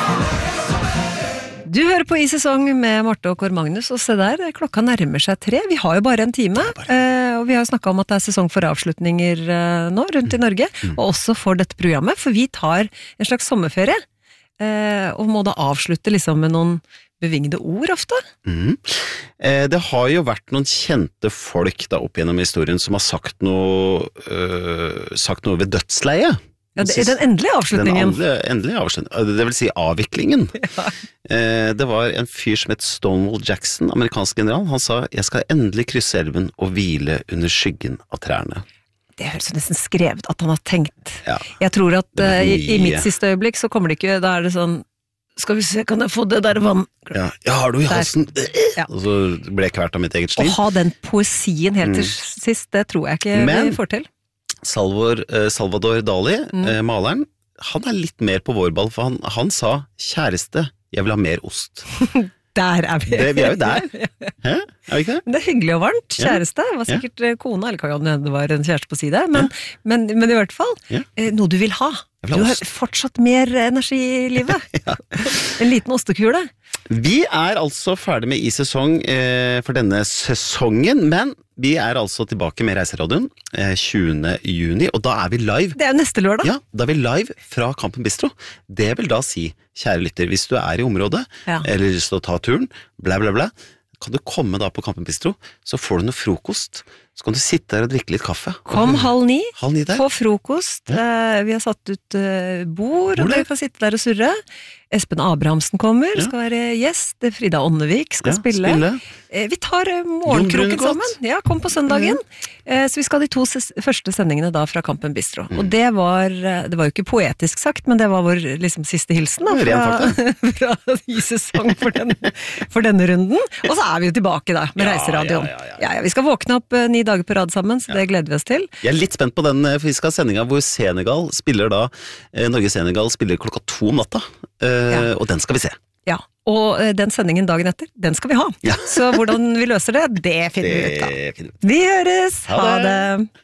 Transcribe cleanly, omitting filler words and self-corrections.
Du hører på I sesong med Marte og Kåre Magnus, og se der, klokka nærmer seg 3. Vi har jo bare en time, og vi har snakket om at det er sesong for avslutninger nå rundt i Norge, og også for dette programmet, for vi tar en slags sommerferie, og må da avslutte liksom med noen bevingede ord ofte. Det har jo vært noen kjente folk da opp gjennom historien som har sagt noe ved dødsleie. Ja, det er den endelige avslutningen. Den endelige avslutningen, det vil si avviklingen. Ja. Det var en fyr som het Stonewall Jackson, amerikansk general. Han sa, jeg skal endelig krysse elven og hvile under skyggen av trærne. Det høres jo nesten skrevet at han har tenkt. Ja. Jeg tror at i mitt siste øyeblikk så kommer det ikke, da er det sånn, skal vi se, kan jeg få det der vann? Ja, har du i halsen? Ja. Og så ble jeg kvert av mitt eget sliv. Å ha den poesien helt til sist, det tror jeg ikke vi får til. Salvador Dali, maleren, han er litt mer på vårball, for han sa, kjæreste, jeg vil ha mer ost. Der er vi. Vi er jo der. Hæ? Er vi ikke det? Men det er hyggelig og varmt, kjæreste. Det var sikkert kona, eller kan det var en kjæreste på side, men i hvert fall, noe du vil ha. Du har fortsatt mer energi i livet. En liten ostekule. Vi er altså ferdig med I sesong for denne sesongen, men vi er altså tilbake med Reiseradioen 20. juni, og da er vi live. Det er jo neste lørdag. Ja, da er vi live fra Kampen Bistro. Det vil da si, kjære lytter, hvis du er i området, eller lyst til å ta turen, bla bla bla, kan du komme da på Kampen Bistro, så får du noe frokost, så kan du sitte der og drikke litt kaffe. Kom 8:30, der. få frokost, vi har satt ut bord, og dere kan sitte der og surre. Espen Abrahamsen kommer, skal være gjest, Frida Ånnevik skal spille. Vi tar morgenkroken sammen. Ja, kom på søndagen. Så vi skal ha de 2 første sendingene da fra Kampen Bistro. Og det var jo ikke poetisk sagt, men det var vår liksom siste hilsen da, fra I sesong for denne runden. Og så er vi jo tilbake da, med Reiseradioen. Ja, vi skal våkne opp 9 dager på rad sammen, så det gleder vi oss til. Jeg er litt spent på den fysiske sendinga hvor Senegal spiller da, Norge-Senegal spiller klokka 2 om natta, og den skal vi se. Ja, og den sendingen dagen etter, den skal vi ha. Så hvordan vi løser det, det finner vi ut da. Vi høres! Ha det!